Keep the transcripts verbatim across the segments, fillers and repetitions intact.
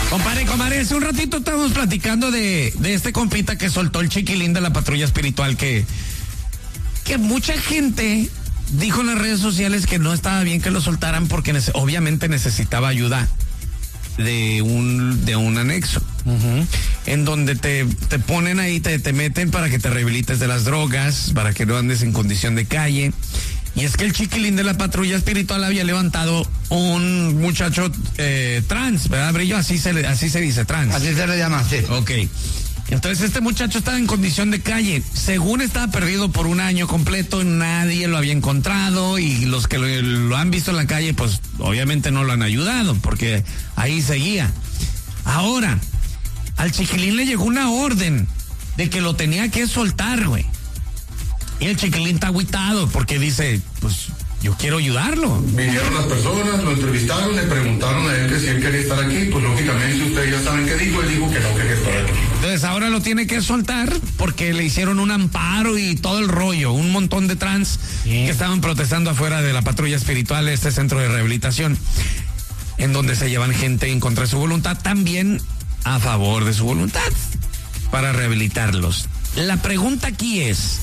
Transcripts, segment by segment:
Compadre, compadre, hace un ratito estábamos platicando de, de este compita que soltó el chiquilín de la patrulla espiritual, que, que mucha gente dijo en las redes sociales que no estaba bien que lo soltaran porque nece- obviamente necesitaba ayuda de un de un anexo, uh-huh. en donde te, te ponen ahí, te, te meten para que te rehabilites de las drogas, para que no andes en condición de calle. Y es que el chiquilín de la patrulla espiritual había levantado un muchacho eh, trans, ¿verdad, Brillo? Así se le, así se dice, trans. Así se le llama, sí. Ok. Entonces este muchacho estaba en condición de calle. Según estaba perdido por un año completo, nadie lo había encontrado y los que lo, lo han visto en la calle, pues obviamente no lo han ayudado porque ahí seguía. Ahora, al chiquilín le llegó una orden de que lo tenía que soltar, güey. Y el chiquilín está agüitado porque dice, pues yo quiero ayudarlo. Vinieron las personas, lo entrevistaron, le preguntaron a él que si él quería estar aquí, pues lógicamente ustedes ya saben qué dijo, él dijo que no quería estar aquí. Entonces ahora lo tiene que soltar porque le hicieron un amparo y todo el rollo, un montón de trans yeah. que estaban protestando afuera de la patrulla espiritual, este centro de rehabilitación, en donde se llevan gente en contra de su voluntad, también a favor de su voluntad, para rehabilitarlos. La pregunta aquí es,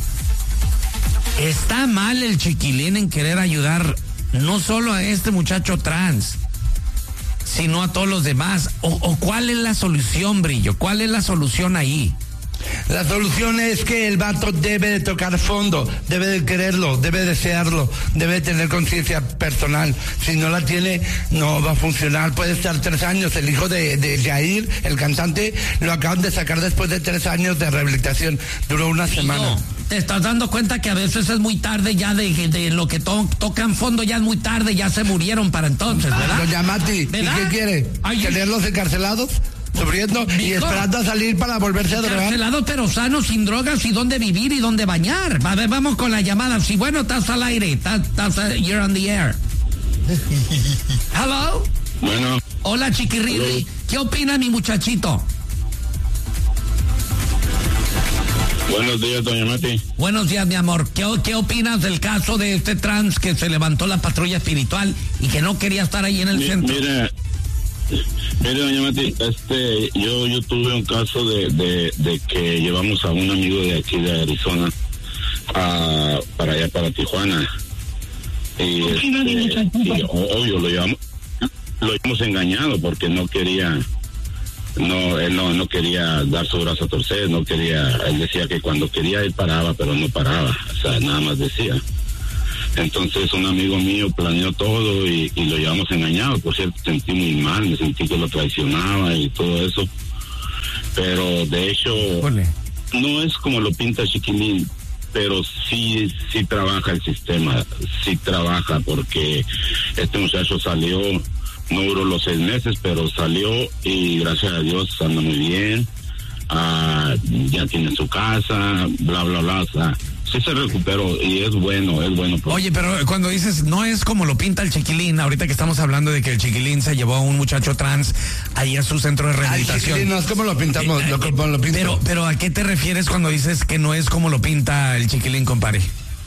¿está mal el chiquilín en querer ayudar no solo a este muchacho trans, sino a todos los demás? ¿O, o cuál es la solución, Brillo? ¿Cuál es la solución ahí? La solución es que el vato debe de tocar fondo, debe de quererlo, debe de desearlo, debe de tener conciencia personal. Si no la tiene, no va a funcionar. Puede estar tres años. El hijo de, de Jair, el cantante, lo acaban de sacar después de tres años de rehabilitación. Duró una semana. No, te estás dando cuenta que a veces es muy tarde ya de, de lo que to, tocan fondo, ya es muy tarde, ya se murieron para entonces, ¿verdad? Doña Mati, ¿verdad? ¿y qué quiere? Ay, ¿Tenerlos encarcelados? Sufriendo y Hijo, esperando a salir para volverse a drogar. Encarcelado pero sano, sin drogas, y dónde vivir y dónde bañar. A ver, vamos con la llamada. Si bueno, estás al aire, estás, estás, you're on the air. Hello. Bueno. Hola, Chiquirri. ¿Qué opina mi muchachito? Buenos días, doña Mati. Buenos días, mi amor. ¿Qué, ¿Qué opinas del caso de este trans que se levantó la patrulla espiritual y que no quería estar ahí en el Mi, centro? Mire, mire, doña Mati, este, yo, yo tuve un caso de, de, de que llevamos a un amigo de aquí de Arizona a, para allá, para Tijuana. Y, este, y obvio, lo llevamos, lo llevamos engañado porque no quería... No, él no, no quería dar su brazo a torcer, no quería, él decía que cuando quería él paraba, pero no paraba, o sea, nada más decía. Entonces un amigo mío planeó todo y, y lo llevamos engañado, por cierto, sentí muy mal, me sentí que lo traicionaba y todo eso, pero de hecho, Ole. no es como lo pinta Chiquilín, pero sí, sí trabaja el sistema, sí trabaja, porque este muchacho salió... No duró los seis meses, pero salió y gracias a Dios anda muy bien. Uh, ya tiene su casa, bla, bla, bla. O sea, sí se recuperó y es bueno, es bueno. Por... Oye, pero cuando dices no es como lo pinta el Chiquilín, ahorita que estamos hablando de que el Chiquilín se llevó a un muchacho trans ahí a su centro de rehabilitación. Ay, no es como lo pintamos, eh, lo, como lo pinto. Pero, pero ¿a qué te refieres cuando dices que no es como lo pinta el Chiquilín, compadre?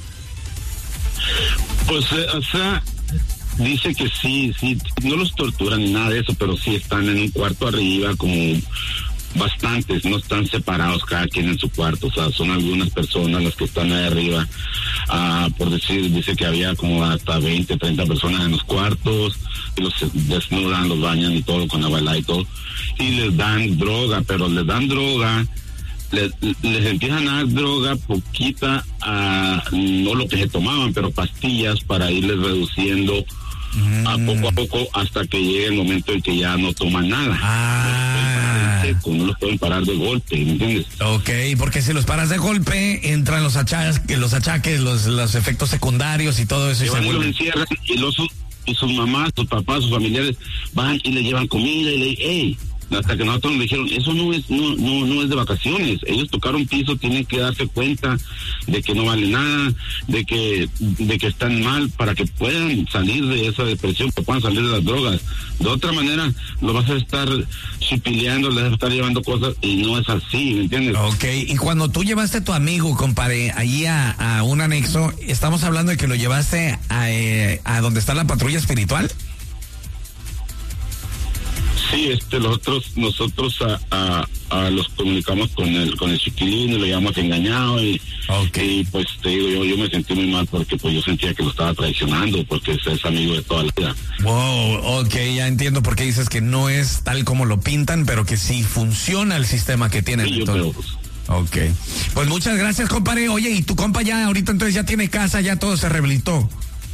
Pues, eh, o sea... Dice que sí, sí, no los torturan ni nada de eso, pero sí están en un cuarto arriba, como bastantes, no están separados cada quien en su cuarto, o sea, son algunas personas las que están ahí arriba. Ah, por decir, dice que había como hasta veinte, treinta personas en los cuartos, y los desnudan, los bañan y todo, con agua helada y todo, y les dan droga, pero les dan droga, les, les empiezan a dar droga poquita, ah, no lo que se tomaban, pero pastillas para irles reduciendo Mm. a poco a poco hasta que llegue el momento en que ya no toman nada. Ah. No, los seco, no los pueden parar de golpe, ¿me entiendes? Ok, porque si los paras de golpe entran los achaques, los achaques, los, los efectos secundarios y todo eso. Y, y van se y los vuelven... encierran y los y sus mamás, sus papás, sus familiares van y le llevan comida y le dicen, hey, hasta que nosotros nos dijeron, eso no es no no no es de vacaciones, ellos tocaron piso, tienen que darse cuenta de que no vale nada, de que de que están mal para que puedan salir de esa depresión, que puedan salir de las drogas. De otra manera, lo vas a estar chipileando, le vas a estar llevando cosas y no es así, ¿me entiendes? Ok, y cuando tú llevaste a tu amigo, compadre, allí a, a un anexo, ¿estamos hablando de que lo llevaste a, eh, a donde está la patrulla espiritual? Sí, este, nosotros, nosotros a, a, a los comunicamos con el, con el chiquilín y lo llamamos engañado y, okay. y pues te digo, yo, yo me sentí muy mal porque pues yo sentía que lo estaba traicionando porque es, es amigo de toda la vida. Wow, ok, ya entiendo por qué dices que no es tal como lo pintan, pero que sí funciona el sistema que tienen. Sí, yo entonces. creo, pues. Ok, pues muchas gracias, compadre. Oye, y tu compa ya ahorita entonces ya tiene casa, ya todo se rehabilitó.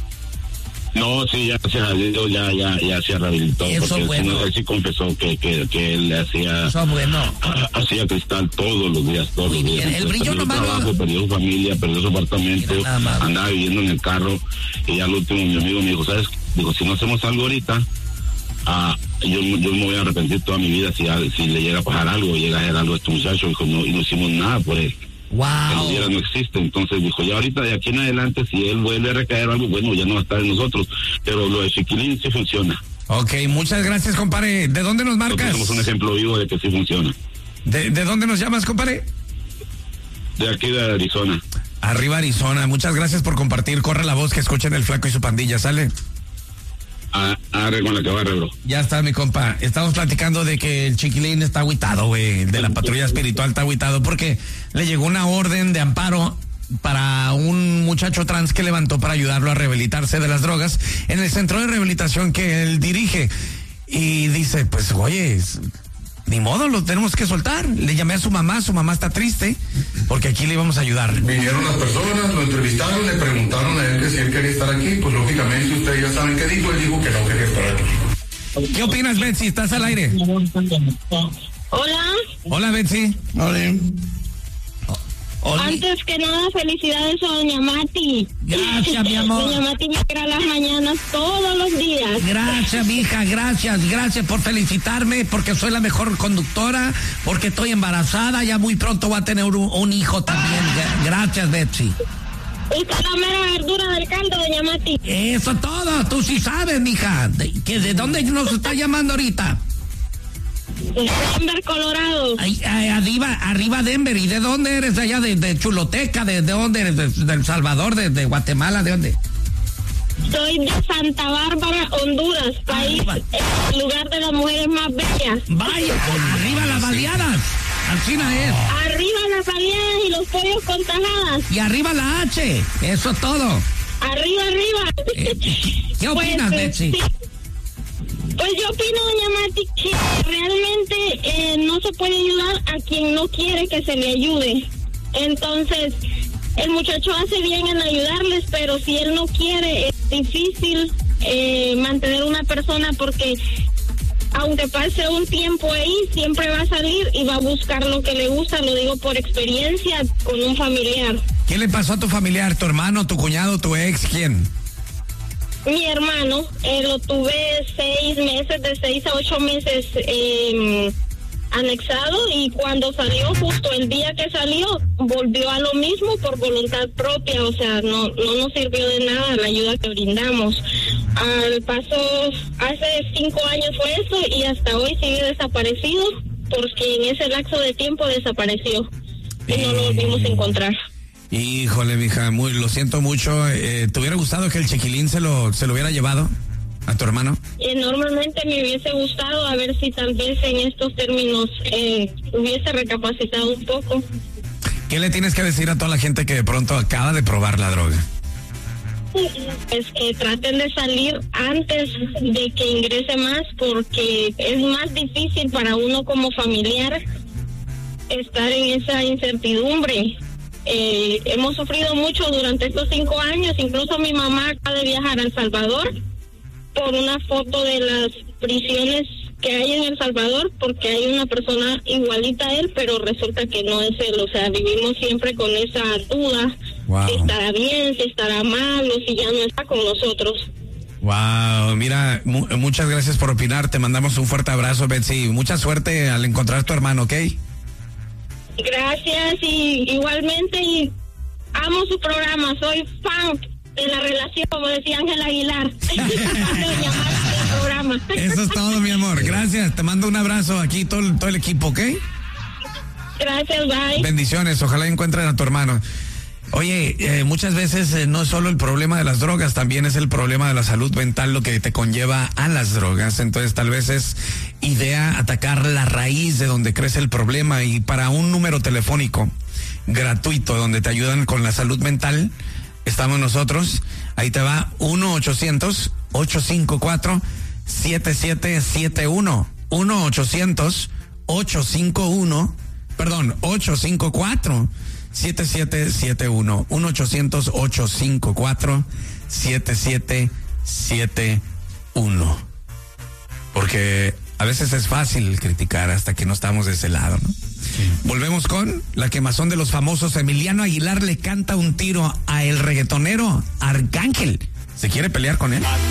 No, sí, ya se rehabilitó, ya, ya, ya se rehabilitó. Eso porque bueno. él, él sí confesó que, que, que él hacía, Eso bueno. hacía cristal todos los días, todos Muy los días. bien, el Entonces, brillo perdió nomás su trabajo, lo- perdió su familia, perdió su apartamento, Mira, nada más. andaba viviendo en el carro y ya al último mi amigo me dijo, ¿sabes? Dijo, si no hacemos algo ahorita, ah, yo, yo me voy a arrepentir toda mi vida si, si le llega a pasar algo, llega a hacer algo a este muchacho. Dijo, no, y no hicimos nada por él. Wow. El hubiera no existe, entonces dijo, ya ahorita de aquí en adelante si él vuelve a recaer algo, bueno, ya no va a estar en nosotros, pero lo de Chiquilín sí funciona. Ok, muchas gracias, compadre. ¿De dónde nos marcas? Tenemos un ejemplo vivo de que sí funciona. ¿De, de dónde nos llamas, compadre? De aquí de Arizona. Arriba Arizona, muchas gracias por compartir. Corre la voz que escuchen el Flaco y su pandilla, ¿sale? Ah, arre con la que barre, bro. Ya está, mi compa. Estamos platicando de que el Chiquilín está agüitado, güey. De la patrulla espiritual está agüitado porque le llegó una orden de amparo para un muchacho trans que levantó para ayudarlo a rehabilitarse de las drogas en el centro de rehabilitación que él dirige. Y dice, pues, oye, ni modo, lo tenemos que soltar. Le llamé a su mamá, su mamá está triste porque aquí le íbamos a ayudar. Vinieron las personas, lo entrevistaron, le preguntaron a él que si él quería estar aquí, pues lógicamente ustedes ya saben qué dijo, él dijo que no quería estar aquí. ¿Qué opinas, Betsy? ¿Estás al aire? Hola. Hola, Betsy. Hola. Hola. Antes que nada, felicidades a doña Mati. Gracias, mi amor. Doña Mati me espera las mañanas todos los días. Gracias, mija, gracias, gracias por felicitarme, porque soy la mejor conductora, porque estoy embarazada, ya muy pronto voy a tener un, un hijo también. Gracias, Betsy. Usted es la mera verdura del caldo, doña Mati. Eso todo, tú sí sabes, mija. ¿De, que, ¿de dónde nos está llamando ahorita? Denver, Colorado. Ay, ay, arriba, arriba Denver. ¿Y de dónde eres? ¿De allá? ¿De, de Chuloteca? ¿De, de dónde eres? ¿De, de El Salvador? ¿De, de Guatemala? ¿De dónde? Soy de Santa Bárbara, Honduras, país, el lugar de las mujeres más bellas. Vaya, arriba las baleadas. Alcina es. Arriba las baleadas y los pollos con tajadas. Y arriba la H. Eso es todo. Arriba, arriba. Eh, ¿Qué opinas, Pues, Betsy? sí. Pues yo opino, doña Mati, que realmente eh, no se puede ayudar a quien no quiere que se le ayude. Entonces, el muchacho hace bien en ayudarles, pero si él no quiere, es difícil eh, mantener una persona porque aunque pase un tiempo ahí, siempre va a salir y va a buscar lo que le gusta, lo digo por experiencia con un familiar. ¿Qué le pasó a tu familiar? ¿Tu hermano, tu cuñado, tu ex? ¿Quién? Mi hermano, eh, lo tuve seis meses, de seis a ocho meses eh, anexado, y cuando salió, justo el día que salió, volvió a lo mismo por voluntad propia, o sea, no, no nos sirvió de nada la ayuda que brindamos. Al paso, hace cinco años fue eso, y hasta hoy sigue desaparecido, porque en ese lapso de tiempo desapareció y no lo volvimos a encontrar. Híjole, mija, muy, lo siento mucho. Eh, ¿Te hubiera gustado que el Chiquilín se lo, se lo hubiera llevado a tu hermano? Enormemente me hubiese gustado a ver si tal vez en estos términos eh, hubiese recapacitado un poco. ¿Qué le tienes que decir a toda la gente que de pronto acaba de probar la droga? Es que traten de salir antes de que ingrese más, porque es más difícil para uno como familiar estar en esa incertidumbre. Eh, hemos sufrido mucho durante estos cinco años, incluso mi mamá acaba de viajar a El Salvador por una foto de las prisiones que hay en El Salvador, porque hay una persona igualita a él, pero resulta que no es él. O sea, vivimos siempre con esa duda, wow. Si estará bien, si estará mal, o si ya no está con nosotros. Wow, mira, mu muchas gracias por opinar, te mandamos un fuerte abrazo, Betsy, mucha suerte al encontrar a tu hermano, ¿ok? Gracias, y igualmente, y amo su programa, soy fan de la relación, como decía Ángel Aguilar. programa. Eso es todo, mi amor, gracias, te mando un abrazo aquí, todo, todo el equipo, ¿ok? Gracias, bye. Bendiciones, ojalá encuentren a tu hermano. Oye, eh, muchas veces eh, no es solo el problema de las drogas, también es el problema de la salud mental lo que te conlleva a las drogas. Entonces tal vez es idea atacar la raíz de donde crece el problema, y para un número telefónico gratuito donde te ayudan con la salud mental, estamos nosotros. Ahí te va uno ochocientos, ochocientos cincuenta y cuatro, siete siete siete uno. uno ochocientos, ochocientos cincuenta y uno, perdón, ochocientos cincuenta y cuatro, siete siete siete uno. uno ochocientos, ochocientos cincuenta y cuatro, siete siete siete uno. Porque a veces es fácil criticar hasta que no estamos de ese lado, ¿no? Sí. Volvemos con la quemazón de los famosos. Emiliano Aguilar le canta un tiro a el reggaetonero Arcángel. ¿Se quiere pelear con él?